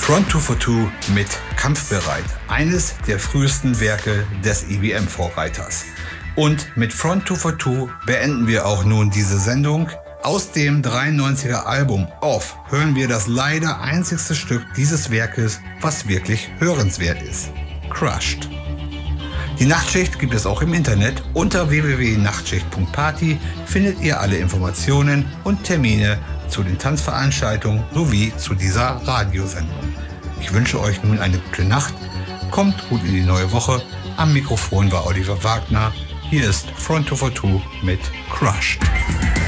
Front 242 mit Kampfbereit, eines der frühesten Werke des EBM-Vorreiters. Und mit Front 242 beenden wir auch nun diese Sendung. Aus dem 93er Album Off hören wir das leider einzigste Stück dieses Werkes, was wirklich hörenswert ist: Crushed. Die Nachtschicht gibt es auch im Internet. Unter www.nachtschicht.party findet ihr alle Informationen und Termine zu den Tanzveranstaltungen sowie zu dieser Radiosendung. Ich wünsche euch nun eine gute Nacht. Kommt gut in die neue Woche. Am Mikrofon war Oliver Wagner. Hier ist Front 242 mit Crushed.